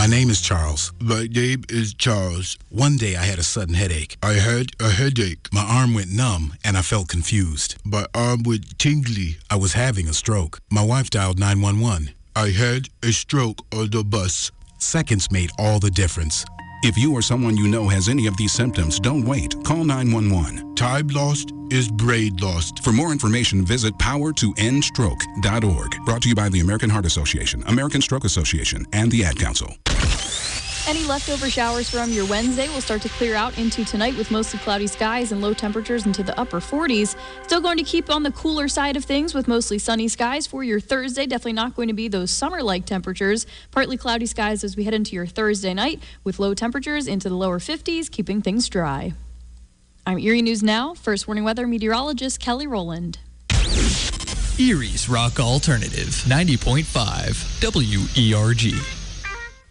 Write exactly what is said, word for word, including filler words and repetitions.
My name is Charles. My name is Charles. One day I had a sudden headache. I had a headache. My arm went numb and I felt confused. My arm went tingly. I was having a stroke. My wife dialed nine one one. I had a stroke on the bus. Seconds made all the difference. If you or someone you know has any of these symptoms, don't wait. Call nine one one. Time lost is brain lost. For more information, visit power to end stroke dot org. Brought to you by the American Heart Association, American Stroke Association, and the Ad Council. Any leftover showers from your Wednesday will start to clear out into tonight with mostly cloudy skies and low temperatures into the upper forties. Still going to keep on the cooler side of things with mostly sunny skies for your Thursday. Definitely not going to be those summer-like temperatures. Partly cloudy skies as we head into your Thursday night with low temperatures into the lower fifties, keeping things dry. I'm Erie News Now. First Warning Weather meteorologist Kelly Rowland. Erie's Rock Alternative, ninety point five W E R G.